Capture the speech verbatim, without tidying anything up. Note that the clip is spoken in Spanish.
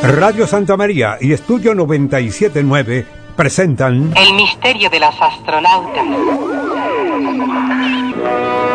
Radio Santa María y Estudio noventa y siete punto nueve presentan El misterio de los astronautas.